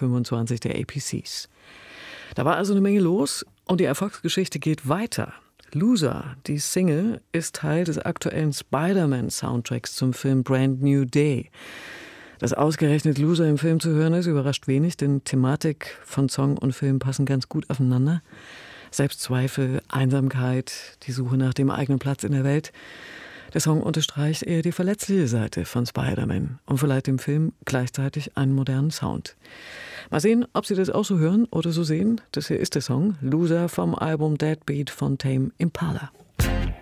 25 der APCs. Da war also eine Menge los und die Erfolgsgeschichte geht weiter. Loser, die Single, ist Teil des aktuellen Spider-Man-Soundtracks zum Film Brand New Day. Dass ausgerechnet Loser im Film zu hören ist, überrascht wenig, denn Thematik von Song und Film passen ganz gut aufeinander. Selbstzweifel, Einsamkeit, die Suche nach dem eigenen Platz in der Welt. Der Song unterstreicht eher die verletzliche Seite von Spider-Man und verleiht dem Film gleichzeitig einen modernen Sound. Mal sehen, ob Sie das auch so hören oder so sehen. Das hier ist der Song Loser vom Album Deadbeat von Tame Impala.